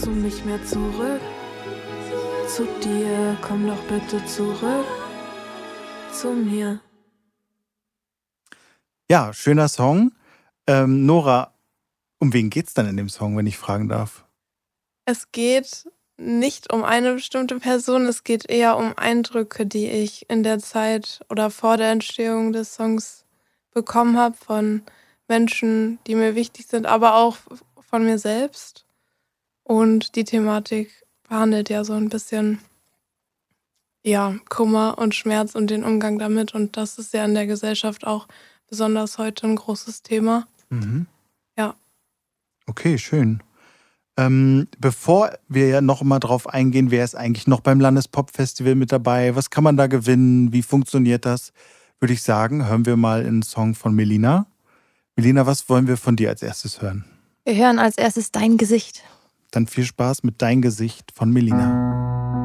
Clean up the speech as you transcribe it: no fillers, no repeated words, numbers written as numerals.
du nicht mehr zurück? Zu dir, komm doch bitte zurück zu mir. Ja, schöner Song. Nora, um wen geht's dann in dem Song, wenn ich fragen darf? Es geht nicht um eine bestimmte Person, es geht eher um Eindrücke, die ich in der Zeit oder vor der Entstehung des Songs bekommen habe von Menschen, die mir wichtig sind, aber auch von mir selbst. Und die Thematik behandelt ja so ein bisschen, ja, Kummer und Schmerz und den Umgang damit. Und das ist ja in der Gesellschaft auch besonders heute ein großes Thema. Mhm. Ja. Okay, schön. Bevor wir ja noch mal drauf eingehen, wer ist eigentlich noch beim Landespop-Festival mit dabei, was kann man da gewinnen, wie funktioniert das, würde ich sagen, hören wir mal einen Song von Melina. Melina, was wollen wir von dir als erstes hören? Wir hören als erstes Dein Gesicht. Dann viel Spaß mit Dein Gesicht von Melina.